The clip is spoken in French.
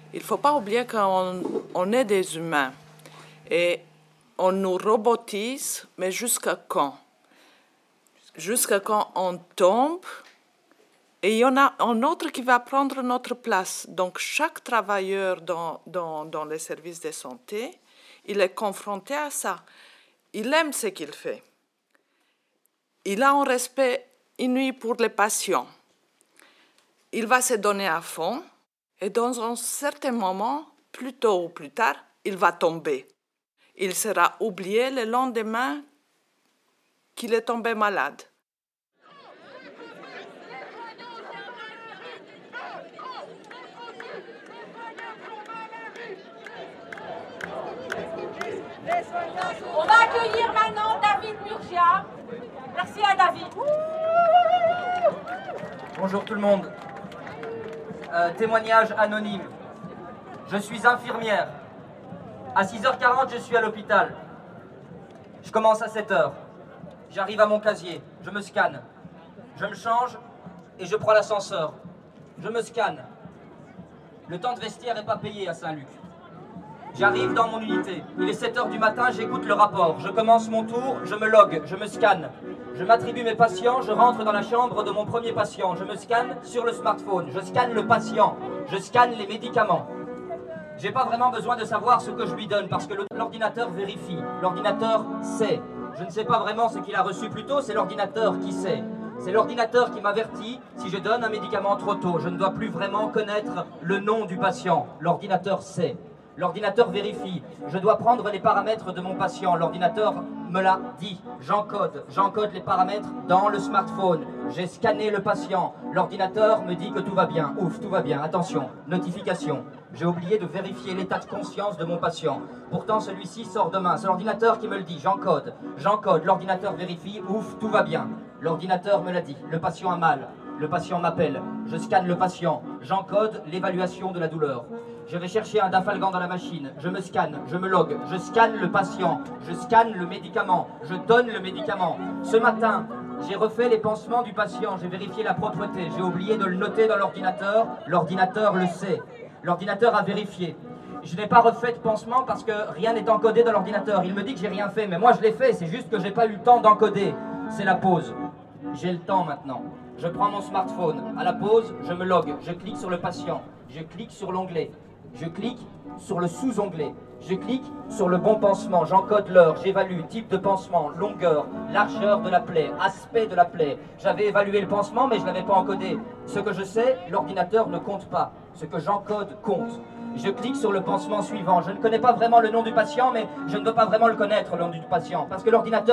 Il ne faut pas oublier qu'on est des humains et on nous robotise, mais jusqu'à quand? Jusqu'à quand on tombe et il y en a un autre qui va prendre notre place. Donc chaque travailleur dans les services de santé, il est confronté à ça. Il aime ce qu'il fait. Il a un respect inouï pour les patients. Il va se donner à fond et dans un certain moment, plus tôt ou plus tard, il va tomber. Il sera oublié le lendemain qu'il est tombé malade. On va accueillir maintenant David Murgia. Merci à David. Bonjour tout le monde. Témoignage anonyme. Je suis infirmière. À 6h40, je suis à l'hôpital. Je commence à 7h. J'arrive à mon casier. Je me scanne. Je me change et je prends l'ascenseur. Je me scanne. Le temps de vestiaire n'est pas payé à Saint-Luc. J'arrive dans mon unité. Il est 7h du matin, j'écoute le rapport. Je commence mon tour, je me logue, je me scanne. Je m'attribue mes patients, je rentre dans la chambre de mon premier patient. Je me scanne sur le smartphone. Je scanne le patient. Je scanne les médicaments. J'ai pas vraiment besoin de savoir ce que je lui donne parce que l'ordinateur vérifie. L'ordinateur sait. Je ne sais pas vraiment ce qu'il a reçu plus tôt, c'est l'ordinateur qui sait. C'est l'ordinateur qui m'avertit si je donne un médicament trop tôt. Je ne dois plus vraiment connaître le nom du patient. L'ordinateur sait. L'ordinateur vérifie. Je dois prendre les paramètres de mon patient. L'ordinateur me l'a dit. J'encode les paramètres dans le smartphone. J'ai scanné le patient. L'ordinateur me dit que tout va bien. Ouf, tout va bien. Attention, notification. J'ai oublié de vérifier l'état de conscience de mon patient. Pourtant, celui-ci sort demain. C'est l'ordinateur qui me le dit. J'encode. L'ordinateur vérifie. Ouf, tout va bien. L'ordinateur me l'a dit. Le patient a mal. Le patient m'appelle. Je scanne le patient. J'encode l'évaluation de la douleur. Je vais chercher un dafalgan dans la machine. Je me scanne, je me logue. Je scanne le patient. Je scanne le médicament. Je donne le médicament. Ce matin, j'ai refait les pansements du patient. J'ai vérifié la propreté. J'ai oublié de le noter dans l'ordinateur. L'ordinateur le sait. L'ordinateur a vérifié. Je n'ai pas refait de pansement parce que rien n'est encodé dans l'ordinateur. Il me dit que j'ai rien fait, mais moi je l'ai fait. C'est juste que j'ai pas eu le temps d'encoder. C'est la pause. J'ai le temps maintenant. Je prends mon smartphone. À la pause, je me logue. Je clique sur le patient. Je clique sur l'onglet. Je clique sur le sous-onglet. Je clique sur le bon pansement. J'encode l'heure, j'évalue type de pansement, longueur, largeur de la plaie, aspect de la plaie. J'avais évalué le pansement, mais je ne l'avais pas encodé. Ce que je sais, l'ordinateur ne compte pas. Ce que j'encode compte. Je clique sur le pansement suivant. Je ne connais pas vraiment le nom du patient, mais je ne veux pas vraiment le connaître, le nom du patient, parce que l'ordinateur